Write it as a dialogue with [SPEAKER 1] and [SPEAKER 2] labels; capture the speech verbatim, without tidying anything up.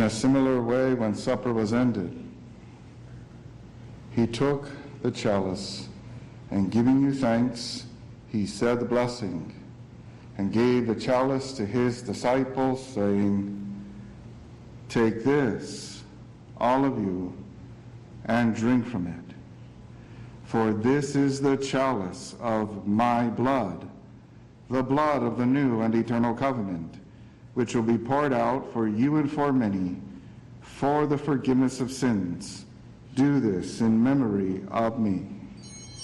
[SPEAKER 1] a similar way, when supper was ended, he took the chalice, and giving you thanks, he said the blessing, and gave the chalice to his disciples, saying, "Take this, all of you, and drink from it. For this is the chalice of my blood, the blood of the new and eternal covenant, which will be poured out for you and for many for the forgiveness of sins. Do this in memory of me."